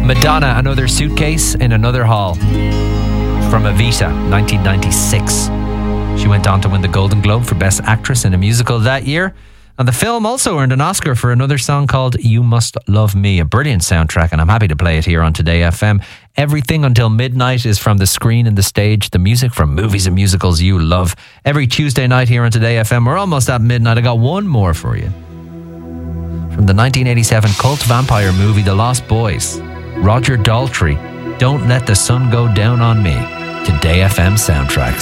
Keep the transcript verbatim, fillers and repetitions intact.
Madonna, Another Suitcase in Another Hall, from Evita, nineteen ninety-six. She went on to win the Golden Globe for Best Actress in a Musical that year. And the film also earned an Oscar for another song called You Must Love Me, a brilliant soundtrack, and I'm happy to play it here on Today F M. Everything Until Midnight is from the screen and the stage, the music from movies and musicals you love. Every Tuesday night here on Today F M. We're almost at midnight. I got one more for you. From the nineteen eighty-seven cult vampire movie The Lost Boys, Roger Daltrey, Don't Let the Sun Go Down on Me. Today F M Soundtracks.